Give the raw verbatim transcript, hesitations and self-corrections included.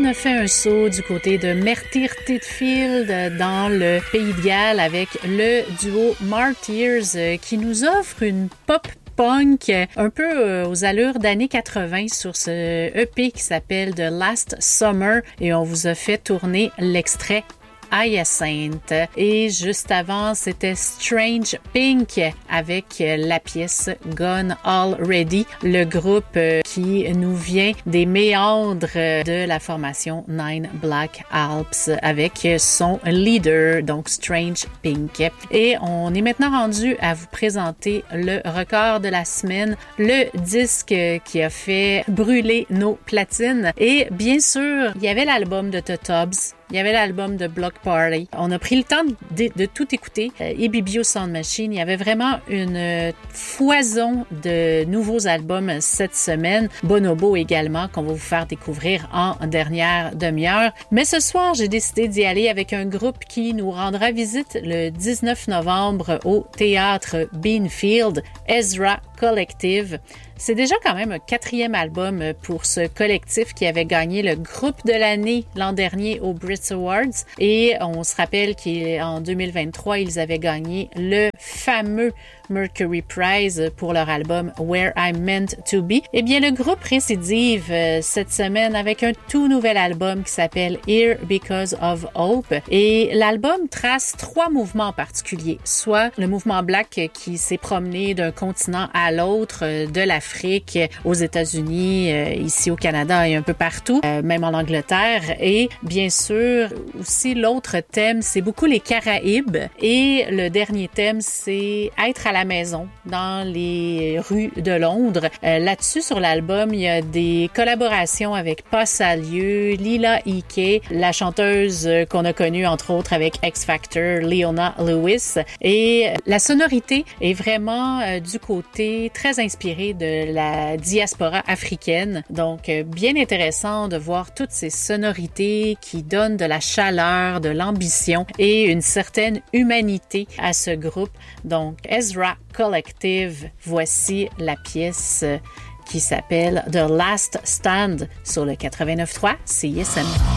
on a fait un saut du côté de Merthyr Tydfil dans le Pays de Galles avec le duo Martyrs qui nous offre une pop punk un peu aux allures d'années quatre-vingts sur ce E P qui s'appelle The Last Summer et on vous a fait tourner l'extrait Hyacinth. Et juste avant, c'était Strange Pink avec la pièce Gone Already, le groupe qui nous vient des méandres de la formation Nine Black Alps avec son leader, donc Strange Pink. Et on est maintenant rendu à vous présenter le record de la semaine, le disque qui a fait brûler nos platines. Et bien sûr, il y avait l'album de The Tubbs. Il y avait l'album de Block Party. On a pris le temps de, de tout écouter. Euh, Ibibio Sound Machine, il y avait vraiment une foison de nouveaux albums cette semaine. Bonobo également, qu'on va vous faire découvrir en dernière demi-heure. Mais ce soir, j'ai décidé d'y aller avec un groupe qui nous rendra visite le dix-neuf novembre au Théâtre Beanfield, Ezra Collective. C'est déjà quand même un quatrième album pour ce collectif qui avait gagné le groupe de l'année l'an dernier aux Brit Awards. Et on se rappelle qu'en deux mille vingt-trois, ils avaient gagné le fameux Mercury Prize pour leur album Where I'm Meant to Be. Eh bien, le groupe récidive euh, cette semaine avec un tout nouvel album qui s'appelle Here Because of Hope. Et l'album trace trois mouvements en particulier, soit le mouvement Black qui s'est promené d'un continent à l'autre, euh, de l'Afrique aux États-Unis, euh, ici au Canada et un peu partout, euh, même en Angleterre. Et bien sûr, aussi l'autre thème, c'est beaucoup les Caraïbes. Et le dernier thème, c'est être à la maison dans les rues de Londres. Euh, là-dessus, sur l'album, il y a des collaborations avec Passalieu, Lila Ike, la chanteuse qu'on a connue entre autres avec X Factor, Leona Lewis. Et la sonorité est vraiment euh, du côté très inspiré de la diaspora africaine. Donc, euh, bien intéressant de voir toutes ces sonorités qui donnent de la chaleur, de l'ambition et une certaine humanité à ce groupe. Donc, Ezra Collective, voici la pièce qui s'appelle The Last Stand sur le quatre-vingt-neuf point trois C I S M.